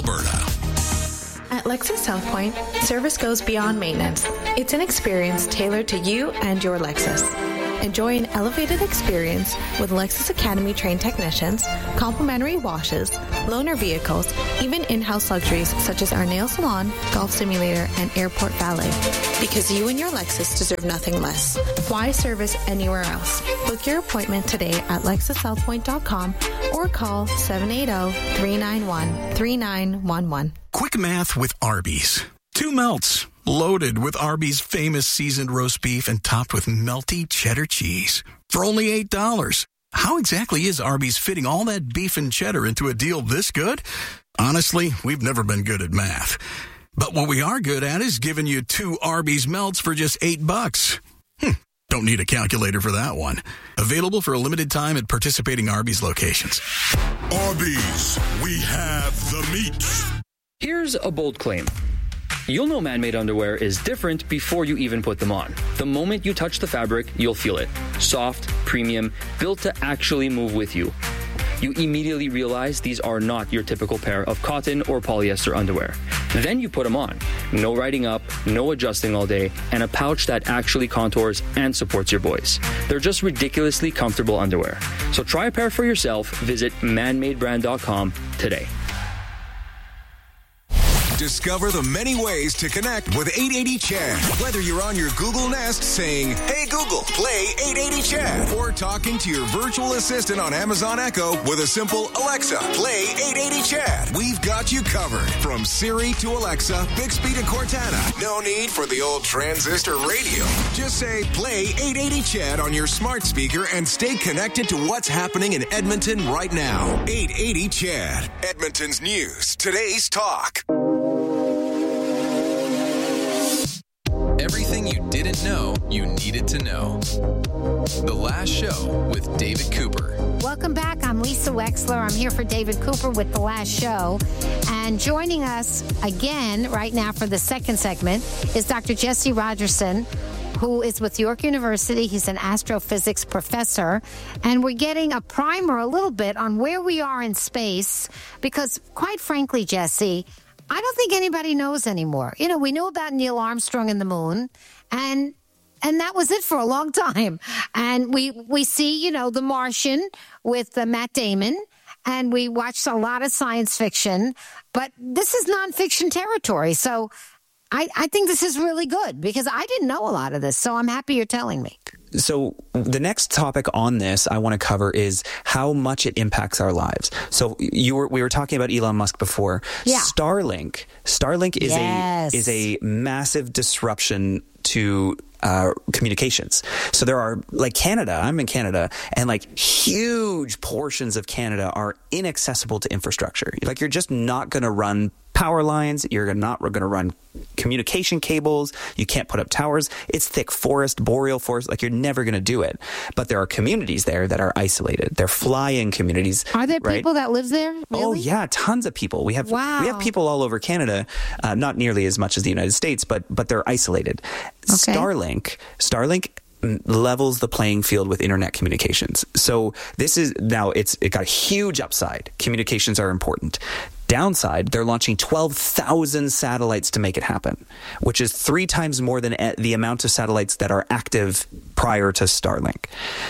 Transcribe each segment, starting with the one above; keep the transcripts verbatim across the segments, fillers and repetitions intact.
Alberta. At Lexus South Point, service goes beyond maintenance. It's an experience tailored to you and your Lexus. Enjoy an elevated experience with Lexus Academy trained technicians, complimentary washes, loaner vehicles, even in-house luxuries such as our nail salon, golf simulator, and airport valet. Because you and your Lexus deserve nothing less. Why service anywhere else? Book your appointment today at lexus south point dot com or call seven eight zero, three nine one, three nine one one. Quick math with Arby's. Two melts, loaded with Arby's famous seasoned roast beef and topped with melty cheddar cheese. For only eight dollars. How exactly is Arby's fitting all that beef and cheddar into a deal this good? Honestly, we've never been good at math. But what we are good at is giving you two Arby's melts for just eight bucks. Hmm, don't need a calculator for that one. Available for a limited time at participating Arby's locations. Arby's, we have the meat. Here's a bold claim. You'll know man-made underwear is different before you even put them on. The moment you touch the fabric, you'll feel it. Soft, premium, built to actually move with you. You immediately realize these are not your typical pair of cotton or polyester underwear. Then you put them on. No riding up, no adjusting all day, and a pouch that actually contours and supports your boys. They're just ridiculously comfortable underwear. So try a pair for yourself. Visit man made brand dot com today. Discover the many ways to connect with eight eighty Chad. Whether you're on your Google Nest saying, "Hey Google, play eight eighty Chad," or talking to your virtual assistant on Amazon Echo with a simple "Alexa, play eight eighty Chad." We've got you covered. From Siri to Alexa, Bixby to Cortana. No need for the old transistor radio. Just say, "Play eight eighty Chad" on your smart speaker and stay connected to what's happening in Edmonton right now. eight eighty Chad. Edmonton's news. Today's talk. Everything you didn't know you needed to know. The Last Show with David Cooper. Welcome back. I'm Lisa Wexler. I'm here for David Cooper with The Last Show. And joining us again right now for the second segment is Doctor Jesse Rogerson, who is with York University. He's an astrophysics professor. And we're getting a primer a little bit on where we are in space because, quite frankly, Jesse, I don't think anybody knows anymore. You know, we knew about Neil Armstrong and the moon, and and that was it for a long time. And we we see, you know, The Martian with uh, Matt Damon, and we watched a lot of science fiction, but this is nonfiction territory. So I, I think this is really good because I didn't know a lot of this, so I'm happy you're telling me. So the next topic on this I want to cover is how much it impacts our lives. So you were we were talking about Elon Musk before. Yeah. Starlink. Starlink is yes. a is a massive disruption to uh, communications. So there are, like Canada, I'm in Canada, and like huge portions of Canada are inaccessible to infrastructure. Like you're just not going to run power lines. You're not going to run communication cables. You can't put up towers. It's thick forest, boreal forest. Like you're never going to do it. But there are communities there that are isolated. They're fly-in communities. Are there right? people that live there? Really? Oh yeah, tons of people. We have wow. we have people all over Canada. Uh, not nearly as much as the United States, but but they're isolated. Okay. Starlink, Starlink levels the playing field with internet communications. So this is now it's it got a huge upside. Communications are important. Downside, they're launching twelve thousand satellites to make it happen, which is three times more than the amount of satellites that are active prior to Starlink.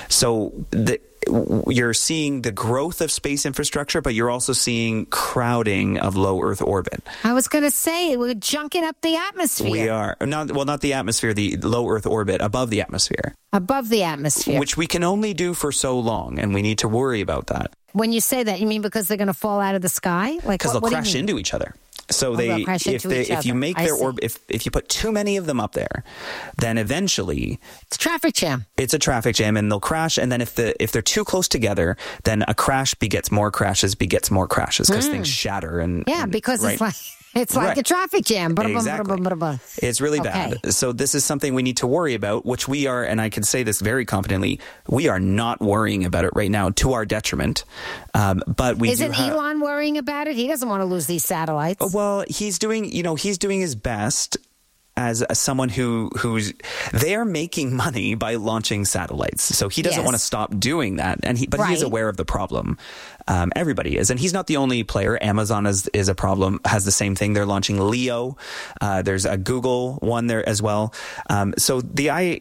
So the you're seeing the growth of space infrastructure, but you're also seeing crowding of low Earth orbit. I was going to say, we're junking up the atmosphere. We are. Not, well, not the atmosphere, the low Earth orbit, above the atmosphere. Above the atmosphere. Which we can only do for so long, and we need to worry about that. When you say that, you mean because they're going to fall out of the sky? Like Because they'll crash into each other. So oh, they, crash if into they, each if you other. make I their see. orb, if if you put too many of them up there, then eventually it's a traffic jam. It's a traffic jam, and they'll crash. And then if the if they're too close together, then a crash begets more crashes, begets more crashes because mm. things shatter. And yeah, because right? it's like. It's like right. a traffic jam. Exactly. It's really okay. bad. So this is something we need to worry about, which we are, and I can say this very confidently, we are not worrying about it right now to our detriment. Um, but we Isn't do have, Elon worrying about it? He doesn't want to lose these satellites. Well, he's doing, you know, he's doing his best. as someone who who's they're making money by launching satellites. So he doesn't Yes. want to stop doing that. And he, but he is Right. aware of the problem. Um, everybody is. And he's not the only player. Amazon is, is a problem, has the same thing. They're launching Leo. Uh, there's a Google one there as well. Um, so the I,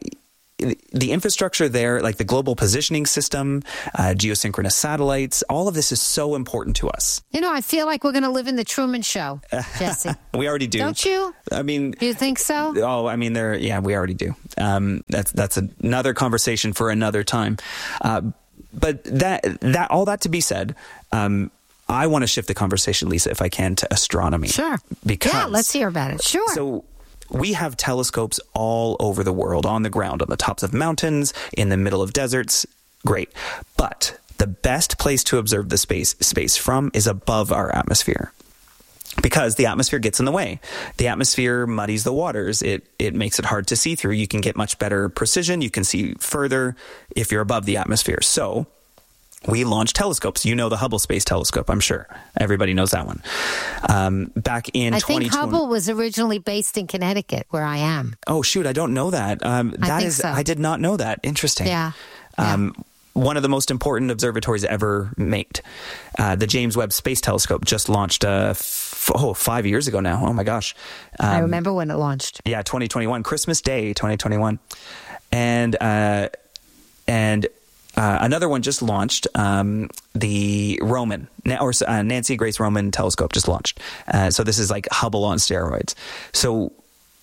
the infrastructure there, like the global positioning system, uh, geosynchronous satellites, all of this is so important to us. You know, I feel like we're going to live in the Truman Show, Jesse. We already do. Don't you? I mean, Do you think so? oh, I mean, there. Yeah, we already do. Um, that's that's another conversation for another time. Uh, but that that all that to be said, um, I want to shift the conversation, Lisa, if I can, to astronomy. Sure. Because Yeah, let's hear about it. Sure. So we have telescopes all over the world, on the ground, on the tops of mountains, in the middle of deserts. Great. But the best place to observe the space space from is above our atmosphere. Because the atmosphere gets in the way. The atmosphere muddies the waters. It it makes it hard to see through. You can get much better precision. You can see further if you're above the atmosphere. So we launch telescopes. You know the Hubble Space Telescope, I'm sure. Everybody knows that one. Um, back in I twenty twenty. think Hubble was originally based in Connecticut, where I am. Oh, shoot. I don't know that. Um, I that think is, so. I did not know that. Interesting. Yeah. Um, one of the most important observatories ever made. Uh, the James Webb Space Telescope just launched uh, f- oh, five years ago now. Oh, my gosh. Um, I remember when it launched. Yeah, twenty twenty-one, Christmas Day, twenty twenty-one. And, uh, and, Uh, another one just launched, um, the Roman, or uh, Nancy Grace Roman telescope just launched. Uh, so this is like Hubble on steroids. So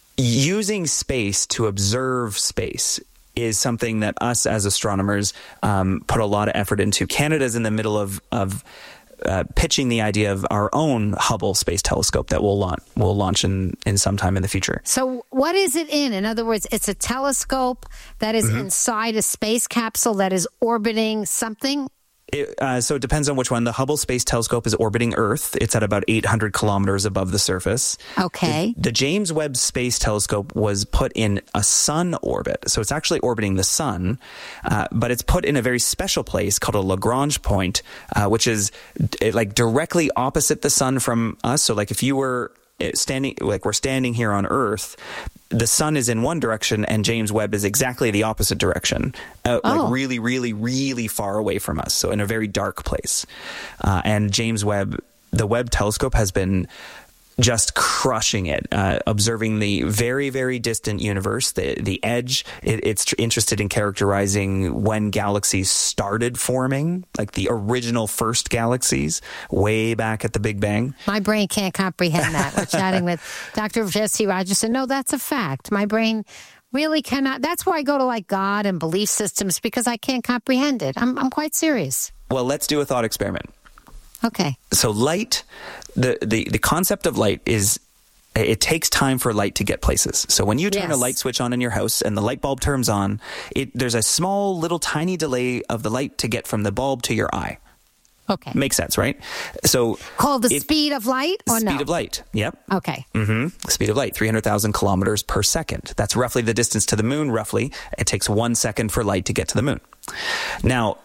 using space to observe space is something that us as astronomers um, put a lot of effort into. Canada's in the middle of, of uh, pitching the idea of our own Hubble Space Telescope that we'll launch, we'll launch in, in sometime in the future. So what is it in? In other words, it's a telescope that is Mm-hmm. inside a space capsule that is orbiting something? It, uh, so it depends on which one. The Hubble Space Telescope is orbiting Earth. It's at about eight hundred kilometers above the surface. Okay. The, the James Webb Space Telescope was put in a sun orbit. So it's actually orbiting the sun, uh, but it's put in a very special place called a Lagrange point, uh, which is d- like directly opposite the sun from us. So like if you were standing, like we're standing here on Earth, the sun is in one direction and James Webb is exactly the opposite direction, uh, Oh. like really, really, really far away from us. So in a very dark place. Uh, and James Webb, the Webb telescope has been just crushing it, uh, observing the very, very distant universe, the the edge. It, it's tr- interested in characterizing when galaxies started forming, like the original first galaxies way back at the Big Bang. My brain can't comprehend that. We're chatting with Doctor Jesse Rogerson. No, that's a fact. My brain really cannot. That's why I go to like God and belief systems, because I can't comprehend it. I'm, I'm quite serious. Well, let's do a thought experiment. Okay. So light, the, the, the concept of light is it takes time for light to get places. So when you turn Yes. a light switch on in your house and the light bulb turns on, it there's a small little tiny delay of the light to get from the bulb to your eye. Okay. Makes sense, right? So Called the it- speed of light or speed no? of light. Yep. Okay. Mm-hmm. Speed of light, three hundred thousand kilometers per second. That's roughly the distance to the moon, roughly. It takes one second for light to get to the moon. Now,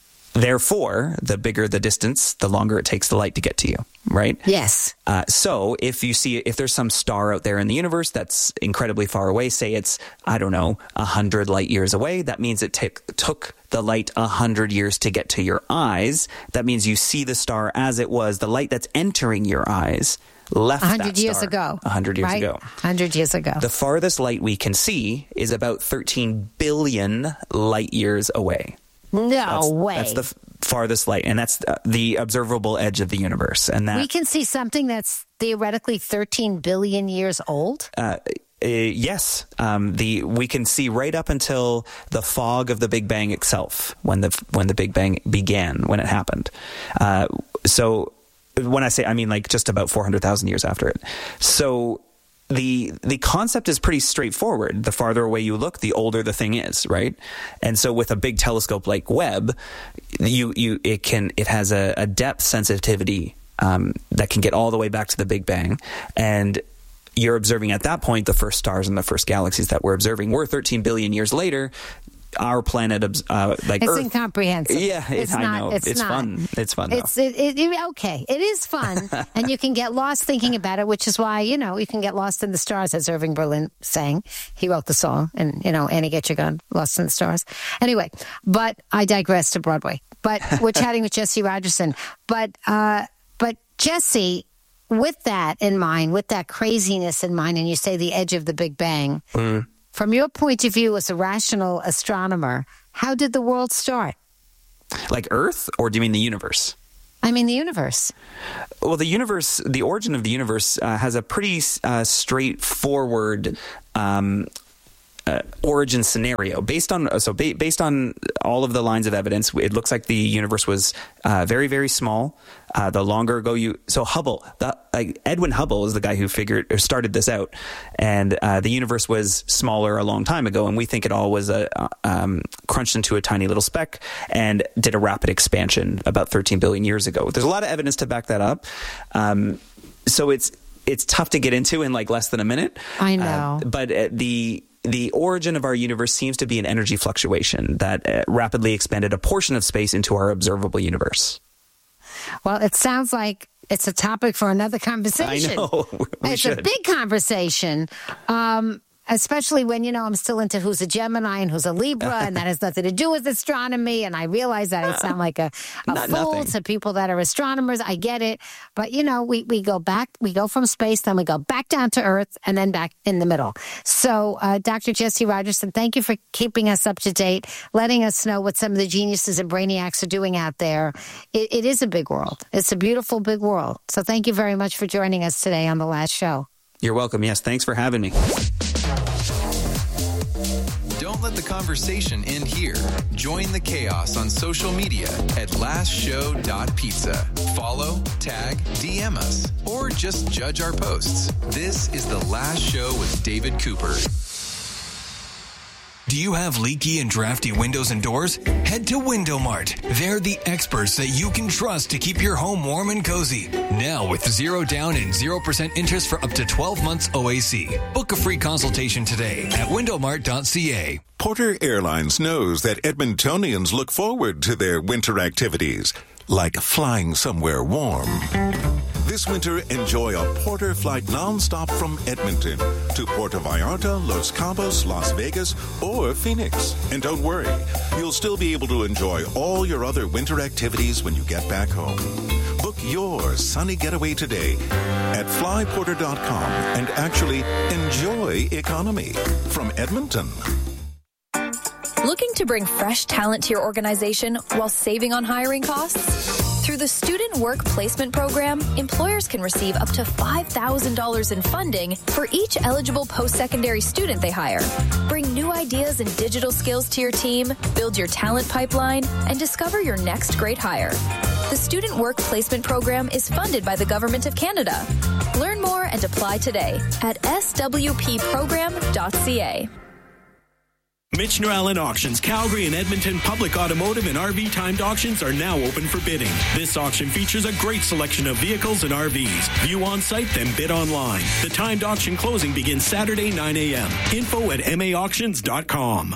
therefore, the bigger the distance, the longer it takes the light to get to you, right? Yes. Uh, so if you see, if there's some star out there in the universe that's incredibly far away, say it's, I don't know, a hundred light years away, that means it t- took the light a hundred years to get to your eyes. That means you see the star as it was. The light that's entering your eyes left A hundred that years star ago. A hundred years right? ago. A hundred years ago. The farthest light we can see is about thirteen billion light years away. No That's, way. That's the f- farthest light, and that's uh, the observable edge of the universe. And that we can see something that's theoretically thirteen billion years old? Uh, uh, yes, um, the we can see right up until the fog of the Big Bang itself, when the when the Big Bang began, when it happened. Uh, so when I say, I mean like just about four hundred thousand years after it. So the the concept is pretty straightforward. The farther away you look, the older the thing is, right? And so with a big telescope like Webb, you you it can it has a, a depth sensitivity um, that can get all the way back to the Big Bang, and you're observing at that point the first stars and the first galaxies that we're observing. We're thirteen billion years later. our planet, uh, like it's Earth. incomprehensible. Yeah, it, it's I not, know. It's, it's not. fun. It's fun. Though. It's it, it, it, okay. It is fun, and you can get lost thinking about it, which is why you know you can get lost in the stars, as Irving Berlin sang. He wrote the song, and you know, Annie Get Your Gun, Lost in the Stars. Anyway, but I digress to Broadway. But we're chatting with Jesse Rogerson. But uh, but Jesse, with that in mind, with that craziness in mind, and you say the edge of the Big Bang. Mm. From your point of view as a rational astronomer, how did the world start? Like Earth, or do you mean the universe? I mean the universe. Well, the universe, the origin of the universe uh, has a pretty uh, straightforward um, uh, origin scenario. Based on so ba- based on all of the lines of evidence, it looks like the universe was uh, very, very small. Uh, the longer ago you, so Hubble, the, like Edwin Hubble is the guy who figured or started this out, and uh, the universe was smaller a long time ago, and we think it all was a uh, um, crunched into a tiny little speck and did a rapid expansion about thirteen billion years ago. There's a lot of evidence to back that up, um, so it's it's tough to get into in like less than a minute. I know, uh, but uh, the. The origin of our universe seems to be an energy fluctuation that uh, rapidly expanded a portion of space into our observable universe. Well, it sounds like it's a topic for another conversation. I know. We it's should. a big conversation, um, especially when, you know, I'm still into who's a Gemini and who's a Libra, and that has nothing to do with astronomy. And I realize that I sound like a, a Not fool nothing. to people that are astronomers. I get it. But, you know, we, we go back, we go from space, then we go back down to Earth, and then back in the middle. So, uh, Doctor Jesse Rogerson, thank you for keeping us up to date, letting us know what some of the geniuses and brainiacs are doing out there. It, it is a big world. It's a beautiful big world. So thank you very much for joining us today on The Last Show. You're welcome. Yes, thanks for having me. Don't let the conversation end here. Join the chaos on social media at last show dot pizza. Follow, tag, D M us, or just judge our posts. This is The Last Show with David Cooper. Do you have leaky and drafty windows and doors? Head to Window Mart. They're the experts that you can trust to keep your home warm and cozy. Now with zero down and zero percent interest for up to twelve months O A C. Book a free consultation today at window mart dot c a. Porter Airlines knows that Edmontonians look forward to their winter activities, like flying somewhere warm. This winter, enjoy a Porter flight nonstop from Edmonton to Puerto Vallarta, Los Cabos, Las Vegas, or Phoenix. And don't worry, you'll still be able to enjoy all your other winter activities when you get back home. Book your sunny getaway today at fly porter dot com and actually enjoy economy from Edmonton. Looking to bring fresh talent to your organization while saving on hiring costs? Through the Student Work Placement Program, employers can receive up to five thousand dollars in funding for each eligible post-secondary student they hire. Bring new ideas and digital skills to your team, build your talent pipeline, and discover your next great hire. The Student Work Placement Program is funded by the Government of Canada. Learn more and apply today at s w p program dot c a. Michener Allen Auctions, Calgary and Edmonton public automotive and R V timed auctions are now open for bidding. This auction features a great selection of vehicles and R Vs. View on site, then bid online. The timed auction closing begins Saturday, nine a.m. Info at m a auctions dot com.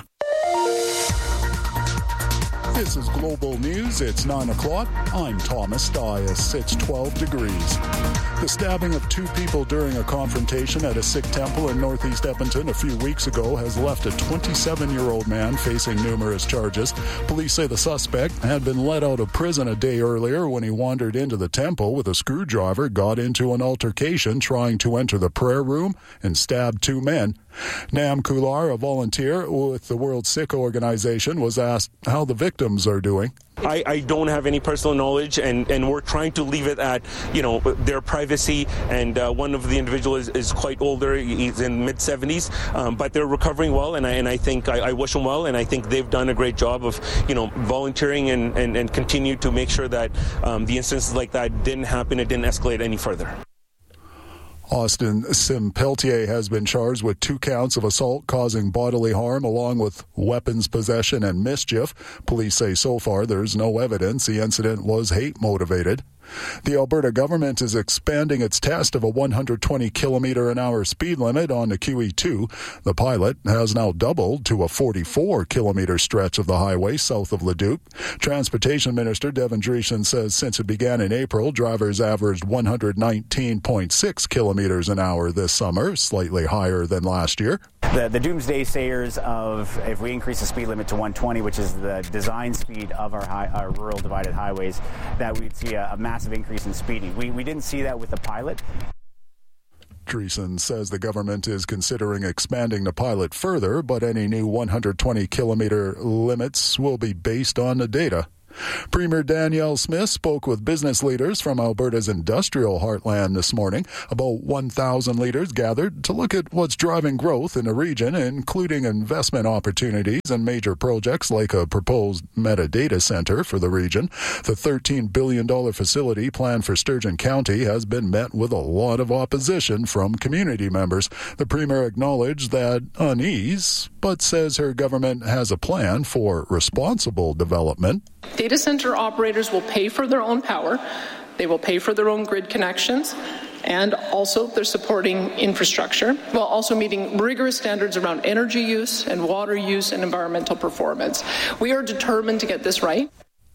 This is Global News. It's nine o'clock. I'm Thomas Dias. It's twelve degrees. The stabbing of two people during a confrontation at a Sikh temple in northeast Edmonton a few weeks ago has left a twenty-seven-year-old man facing numerous charges. Police say the suspect had been let out of prison a day earlier when he wandered into the temple with a screwdriver, got into an altercation trying to enter the prayer room, and stabbed two men. Nam Kular, a volunteer with the World Sikh Organization, was asked how the victims are doing. I, I don't have any personal knowledge, and, and we're trying to leave it at, you know, their privacy. And uh, one of the individuals is, is quite older. He's in mid seventies, um, but they're recovering well, and I, and I think I, I wish them well, and I think they've done a great job of, you know, volunteering and, and, and continue to make sure that um, the instances like that didn't happen, it didn't escalate any further. Austin Simpeltier has been charged with two counts of assault causing bodily harm along with weapons possession and mischief. Police say so far there's no evidence the incident was hate motivated. The Alberta government is expanding its test of a one hundred twenty kilometer an hour speed limit on the Q E two. The pilot has now doubled to a forty-four kilometer stretch of the highway south of Leduc. Transportation Minister Devin Dreeshen says since it began in April, drivers averaged one hundred nineteen point six kilometers an hour this summer, slightly higher than last year. The, the doomsday sayers of if we increase the speed limit to one twenty, which is the design speed of our, high, our rural divided highways, that we'd see a, a massive increase in speeding. We, we didn't see that with the pilot. Dreesen says the government is considering expanding the pilot further, but any new one hundred twenty kilometer limits will be based on the data. Premier Danielle Smith spoke with business leaders from Alberta's industrial heartland this morning. About one thousand leaders gathered to look at what's driving growth in the region, including investment opportunities and major projects like a proposed Meta data center for the region. The thirteen billion dollars facility planned for Sturgeon County has been met with a lot of opposition from community members. The Premier acknowledged that unease, but says her government has a plan for responsible development. Data center operators will pay for their own power, they will pay for their own grid connections, and also they're supporting infrastructure while also meeting rigorous standards around energy use and water use and environmental performance. We are determined to get this right.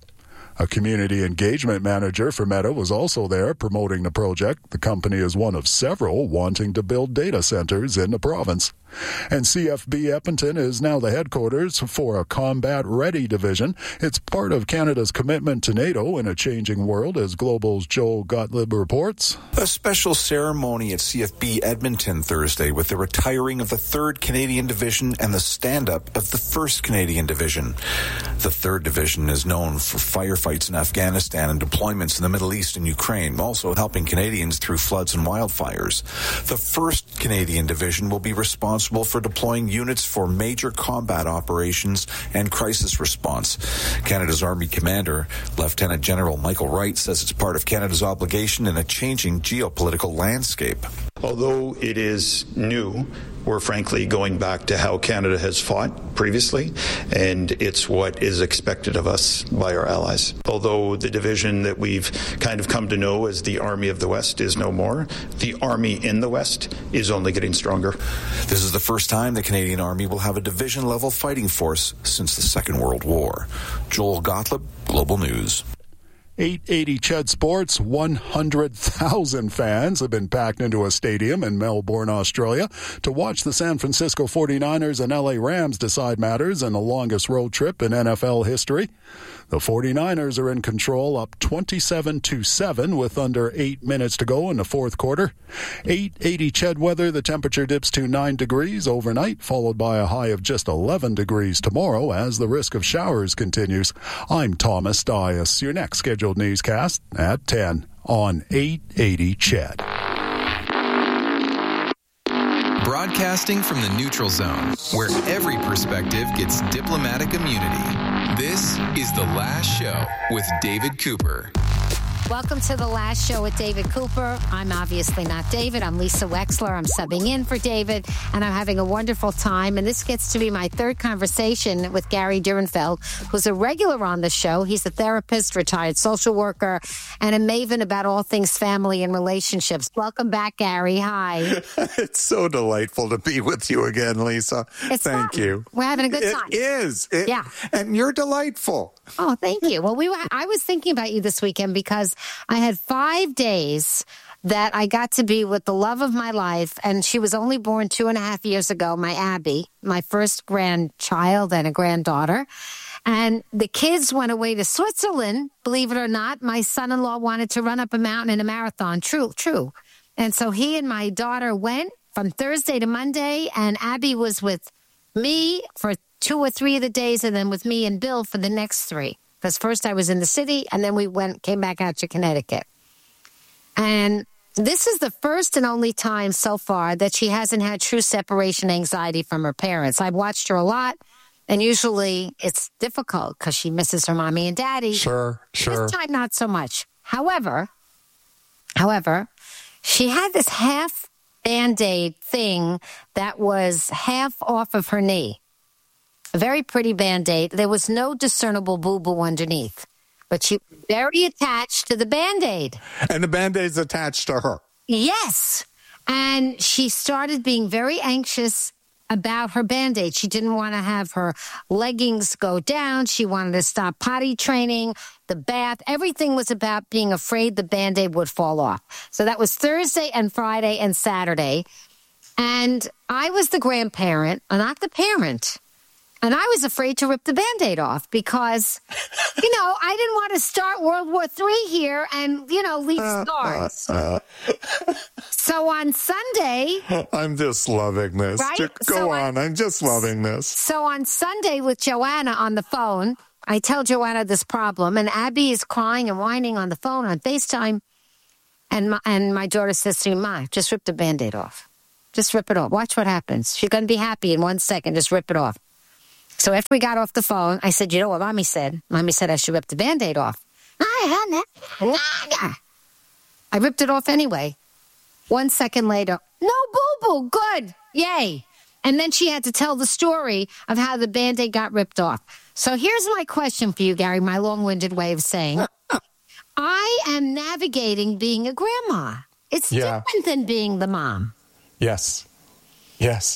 A community engagement manager for Meta was also there promoting the project. The company is one of several wanting to build data centers in the province. And C F B Edmonton is now the headquarters for a combat-ready division. It's part of Canada's commitment to NATO in a changing world, as Global's Joel Gottlieb reports. A special ceremony at C F B Edmonton Thursday with the retiring of the third Canadian Division and the stand-up of the first Canadian Division. The third Division is known for firefights in Afghanistan and deployments in the Middle East and Ukraine, also helping Canadians through floods and wildfires. The first Canadian Division will be responsible for deploying units for major combat operations and crisis response. Canada's Army Commander, Lieutenant General Michael Wright, says it's part of Canada's obligation in a changing geopolitical landscape. Although it is new, we're frankly going back to how Canada has fought previously, and it's what is expected of us by our allies. Although the division that we've kind of come to know as the Army of the West is no more, the Army in the West is only getting stronger. This is the first time the Canadian Army will have a division-level fighting force since the Second World War. Joel Gottlieb, Global News. eight eighty C H E D Sports, one hundred thousand fans have been packed into a stadium in Melbourne, Australia to watch the San Francisco forty-niners and L A Rams decide matters in the longest road trip in N F L history. The forty-niners are in control, up twenty-seven to seven with under eight minutes to go in the fourth quarter. eight eighty C H E D weather, the temperature dips to nine degrees overnight, followed by a high of just eleven degrees tomorrow as the risk of showers continues. I'm Thomas Dias. Your next scheduled newscast at ten on eight eighty C H E D. Broadcasting from the neutral zone, where every perspective gets diplomatic immunity. This is The Last Show with David Cooper. Welcome to The Last Show with David Cooper. I'm obviously not David. I'm Lisa Wexler. I'm subbing in for David, and I'm having a wonderful time. And this gets to be my third conversation with Gary Durenfeld, who's a regular on the show. He's a therapist, retired social worker, and a maven about all things family and relationships. Welcome back, Gary. Hi. It's so delightful to be with you again, Lisa. It's Thank fun. you. We're having a good time. It is. It, yeah. And you're delightful. Oh, thank you. Well, we were, I was thinking about you this weekend because I had five days that I got to be with the love of my life, and she was only born two and a half years ago, my Abby, my first grandchild and a granddaughter. And the kids went away to Switzerland, believe it or not. My son-in-law wanted to run up a mountain in a marathon. True, true. And so he and my daughter went from Thursday to Monday, and Abby was with me for two or three of the days, and then with me and Bill for the next three. Because first I was in the city, and then we went came back out to Connecticut. And this is the first and only time so far that she hasn't had true separation anxiety from her parents. I've watched her a lot, and usually it's difficult because she misses her mommy and daddy. Sure, sure. This time, not so much. However, however, she had this half Band-Aid thing that was half off of her knee. A very pretty Band-Aid. There was no discernible boo-boo underneath. But she was very attached to the Band-Aid. And the Band-Aid's attached to her. Yes. And she started being very anxious about her Band-Aid. She didn't want to have her leggings go down. She wanted to stop potty training, the bath. Everything was about being afraid the Band-Aid would fall off. So that was Thursday and Friday and Saturday. And I was the grandparent, not the parent. And I was afraid to rip the Band-Aid off because, you know, I didn't want to start World War Three here and, you know, leave scars. Uh, uh, so on Sunday... I'm just loving this. Right? Go so on. I'm just loving this. So on Sunday with Joanna on the phone, I tell Joanna this problem, and Abby is crying and whining on the phone on FaceTime. And my, and my daughter says to me, Ma, just rip the Band-Aid off. Just rip it off. Watch what happens. She's going to be happy in one second. Just rip it off. So after we got off the phone, I said, you know what Mommy said? Mommy said I should rip the Band-Aid off. I ripped it off anyway. One second later, no boo-boo, good, yay. And then she had to tell the story of how the Band-Aid got ripped off. So here's my question for you, Gary, my long-winded way of saying, I am navigating being a grandma. It's yeah. different than being the mom. Yes. Yes.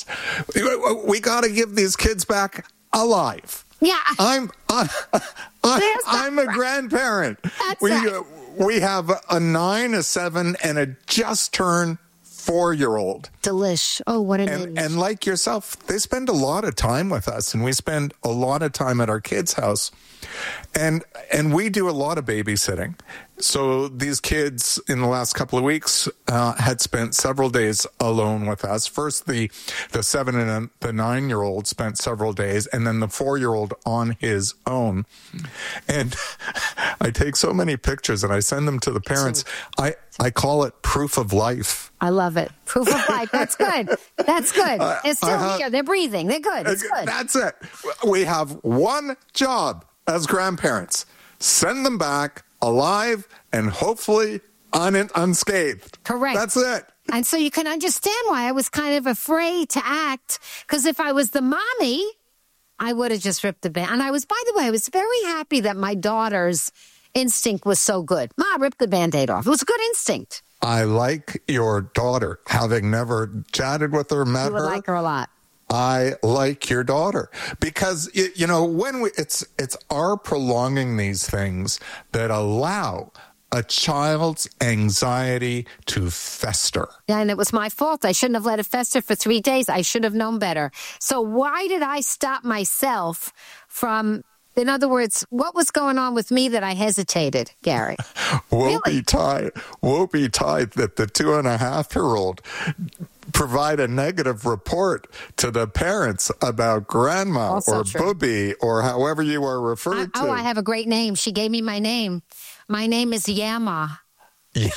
We got to give these kids back alive. Yeah. I'm uh, I, I'm a grandparent. That's we right. uh, we have a nine, a seven, and a just turned four-year-old. Delish. Oh, what an and, and like yourself, they spend a lot of time with us, and we spend a lot of time at our kids' house. And and we do a lot of babysitting. So these kids in the last couple of weeks uh, had spent several days alone with us. First, the the seven and the nine-year-old spent several days, and then the four-year-old on his own. And I take so many pictures, and I send them to the parents. I, I call it proof of life. I love it. Proof of life. That's good. That's good. Uh, They're still uh, here. They're breathing. They're good. It's good. That's it. We have one job as grandparents. Send them back alive and hopefully un- unscathed. Correct. That's it. And so you can understand why I was kind of afraid to act, because if I was the mommy, I would have just ripped the band. And I was, by the way, I was very happy that my daughter's instinct was so good. Ma, rip the Band-Aid off. It was a good instinct. I like your daughter, having never chatted with her, met You would her. like her a lot. I like your daughter because, you know, when we, it's, it's our prolonging these things that allow a child's anxiety to fester. Yeah, and it was my fault. I shouldn't have let it fester for three days. I should have known better. So why did I stop myself from, in other words, what was going on with me that I hesitated, Gary? Woe really? be tied, woe be tied that the two and a half year old provide a negative report to the parents about grandma Also or true. booby or however you are referred I, to. oh, I have a great name. She gave me my name. My name is Yama. Yeah.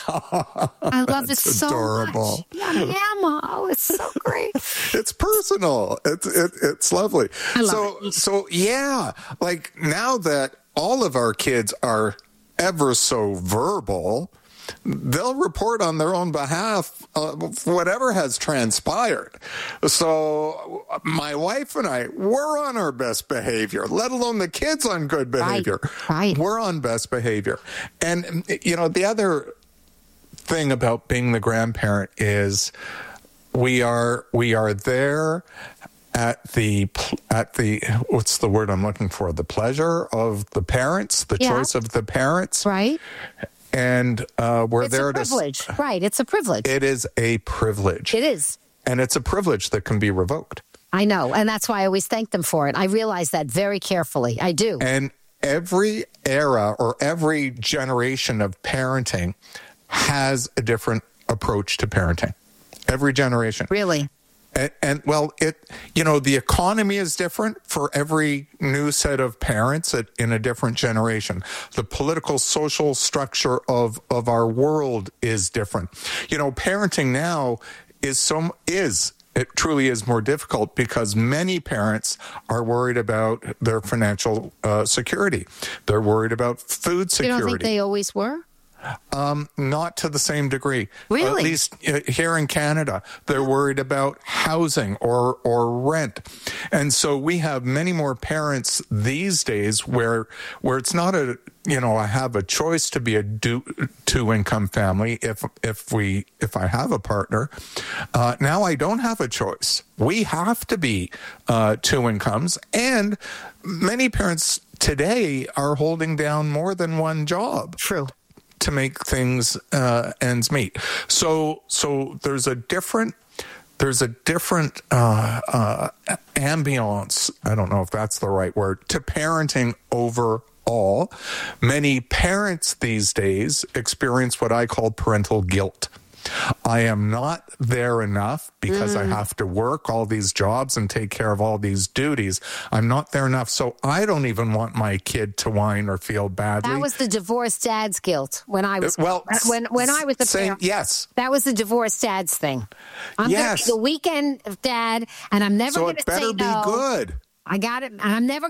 I love it That's so adorable. much. Yeah, Yama. Oh, it's so great. It's personal. It's it, it's lovely. I love so it. so yeah, like now that all of our kids are ever so verbal, they'll report on their own behalf uh, whatever has transpired. So my wife and I, we're on our best behavior, let alone the kids on good behavior. Right. Right. We're on best behavior. And, you know, the other thing about being the grandparent is we are we are there at the at the what's the word I'm looking for? The pleasure of the parents, the Yeah. choice of the parents. Right. And uh, we're It's there a privilege. to. Right. It's a privilege. It is a privilege. It is. And it's a privilege that can be revoked. I know. And that's why I always thank them for it. I realize that very carefully. I do. And every era or every generation of parenting has a different approach to parenting. Every generation. Really? And, and well, it you know, the economy is different for every new set of parents at, in a different generation. The political, social structure of, of our world is different. You know, parenting now is so is it truly is more difficult because many parents are worried about their financial uh, security. They're worried about food security. You don't think they always were? Um, not to the same degree. Really? At least uh, here in Canada, they're worried about housing or or rent, and so we have many more parents these days where where it's not a you know I have a choice to be a do, two income family if if we if I have a partner. Uh, now I don't have a choice. We have to be uh, two incomes, and many parents today are holding down more than one job. True. To make things uh, ends meet. So so there's a different there's a different uh, uh, ambiance. I don't know if that's the right word to parenting overall. Many parents these days experience what I call parental guilt. I am not there enough because mm. I have to work all these jobs and take care of all these duties. I'm not there enough, so I don't even want my kid to whine or feel badly. That was the divorced dad's guilt when I was uh, well when when I was the same, parent. Yes, that was the divorced dad's thing. I'm yes, gonna be the weekend dad, and I'm never so going to it better say be no. good. I got it. I'm never